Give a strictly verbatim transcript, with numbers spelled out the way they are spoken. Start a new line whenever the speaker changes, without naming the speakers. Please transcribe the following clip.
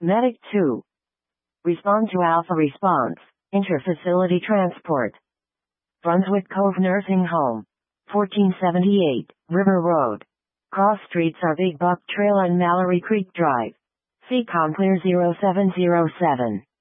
Medic two. Respond to Alpha Response. Interfacility Transport. Brunswick Cove Nursing Home. fourteen seventy-eight, River Road. Cross streets are Big Buck Trail and Mallory Creek Drive. C COM Clear zero seven zero seven.